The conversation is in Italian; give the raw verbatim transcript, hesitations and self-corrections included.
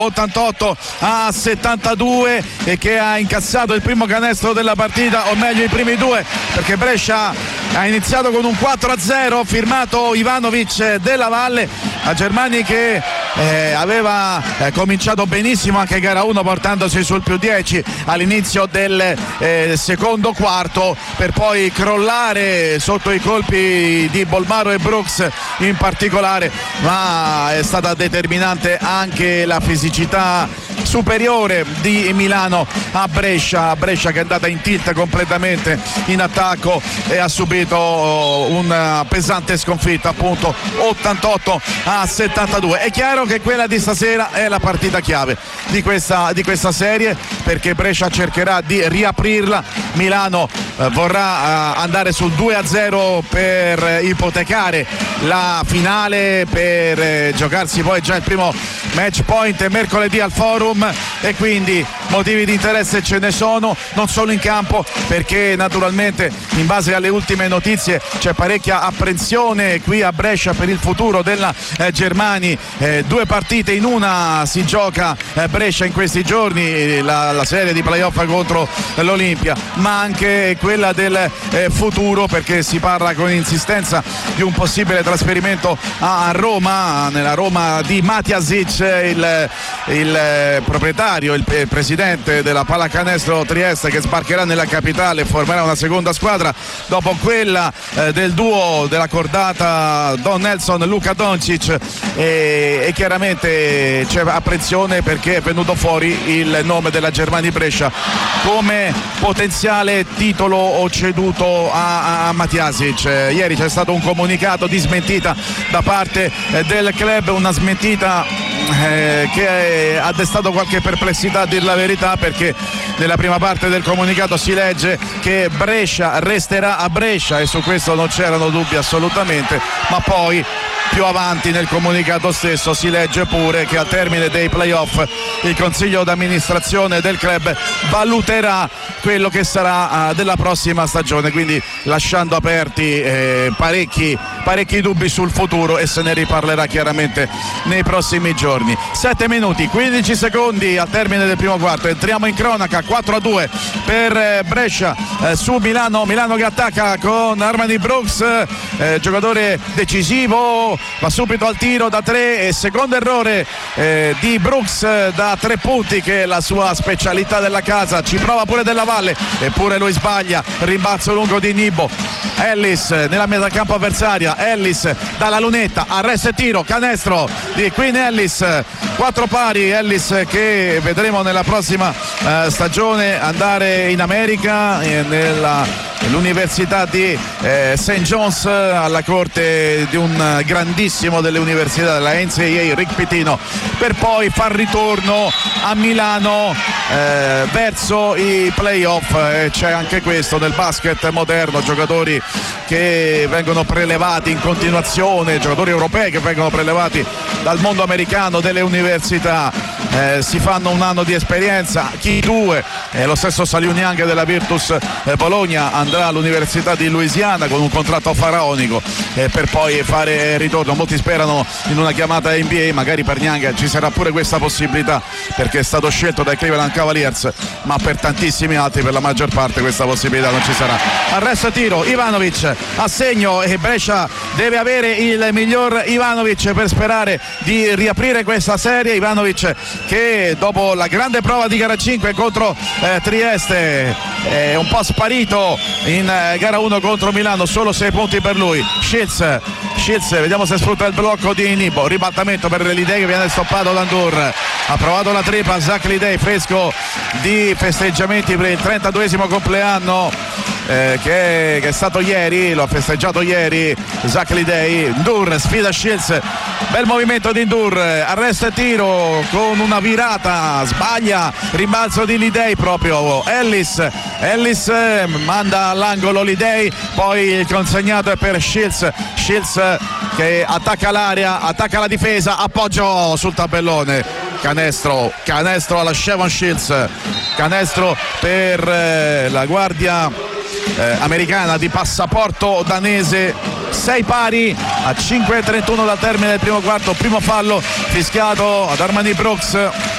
ottantotto a settantadue e che ha incassato il primo canestro della partita, o meglio i primi due, perché Brescia ha iniziato con un quattro a zero firmato Ivanovic della Valle, a Germani che eh, aveva eh, cominciato benissimo anche gara uno portandosi sul più dieci all'inizio del eh, secondo quarto, per poi crollare sotto i colpi di Bolmaro e Brooks in particolare, ma è stata determinante anche la fisicità superiore di Milano a Brescia, Brescia che è andata in tilt completamente in attacco e ha subito una pesante sconfitta, appunto ottantotto a settantadue. È chiaro che quella di stasera è la partita chiave di questa, di questa serie, perché Brescia cercherà di riaprirla, Milano eh, vorrà eh, andare sul due a zero per ipotecare la finale, per eh, giocarsi poi già il primo match point mercoledì al Forum, e quindi motivi di interesse ce ne sono, non solo in campo, perché naturalmente in base alle ultime notizie c'è parecchia apprensione qui a Brescia per il futuro della eh, Germani. Eh, due partite in una si gioca eh, Brescia in questi giorni, la, la serie di playoff contro l'Olimpia, ma anche quella del eh, futuro, perché si parla con insistenza di un possibile trasferimento a Roma, nella Roma di Matjasic, il, il proprietario, il, il presidente della Pallacanestro Trieste, che sbarcherà nella capitale e formerà una seconda squadra dopo quella eh, del duo della cordata Don Nelson Luka Doncic, e, e chiaramente c'è apprensione perché è venuto fuori il nome della Germani Brescia come potenziale titolo o ceduto a, a Matjasic. Eh, ieri c'è stato un comunicato di smentita da parte eh, del club, una smentita eh, che ha destato qualche perplessità a dir la verità, perché nella prima parte del comunicato si legge che Brescia resterà a Brescia, e su questo non c'erano dubbi assolutamente, ma poi più avanti nel comunicato stesso si legge pure che al termine dei playoff il consiglio d'amministrazione del club valuterà quello che sarà uh, della prossima stagione, quindi lasciando aperti eh, parecchi, parecchi dubbi sul futuro, e se ne riparlerà chiaramente nei prossimi giorni. Sette minuti quindici secondi al termine del primo quarto, entriamo in cronaca. Quattro a due per eh, Brescia eh, su Milano, Milano che attacca con Armani Brooks, eh, giocatore decisivo, va subito al tiro da tre, e secondo errore eh, di Brooks eh, da tre punti, che è la sua specialità della casa. Ci prova pure Della Valle, eppure lui sbaglia, rimbalzo lungo di Nibo. Ellis nella metà campo avversaria, Ellis dalla lunetta, arresto e tiro, canestro di Queen Ellis, quattro pari. Ellis che vedremo nella prossima eh, stagione andare in America, eh, nella l'università di eh, Saint John's, alla corte di un grandissimo delle università della N C A A, Rick Pitino, per poi far ritorno a Milano eh, verso i playoff. Eh, c'è anche questo nel basket moderno, giocatori che vengono prelevati in continuazione, giocatori europei che vengono prelevati dal mondo americano, delle università, eh, si fanno un anno di esperienza, chi due, eh, lo stesso Saliuniang della Virtus eh, Bologna andrà all'università di Louisiana con un contratto faraonico, eh, per poi fare ritorno. Molti sperano in una chiamata N B A, magari per Niang ci sarà pure questa possibilità, perché è stato scelto dai Cleveland Cavaliers, ma per tantissimi altri, per la maggior parte, questa possibilità non ci sarà. Arresto e tiro, Ivanovic a segno, e Brescia deve avere il miglior Ivanovic per sperare di riaprire questa serie. Ivanovic che dopo la grande prova di gara cinque contro eh, Trieste è un po' sparito in eh, gara uno contro Milano, solo sei punti per lui. Shields, Shields vediamo se sfrutta il blocco di Nibo, ribaltamento per Lidei che viene stoppato da Ndur, ha provato la tripla Zach Lidei, fresco di festeggiamenti per il trentaduesimo compleanno eh, che, che è stato ieri, lo ha festeggiato ieri Zach Lidei. Ndur sfida Shields, bel movimento di Ndur, arresto e tiro con una virata, sbaglia, rimbalzo di Lidei proprio. Ellis, Ellis eh, manda all'angolo Lidei, poi il consegnato è per Shields, Shields che attacca l'area, attacca la difesa, appoggio sul tabellone, canestro, canestro alla Shevon Shields, canestro per eh, la guardia eh, americana di passaporto danese. Sei pari a cinque e trentuno dal termine del primo quarto, primo fallo fischiato ad Armani Brooks.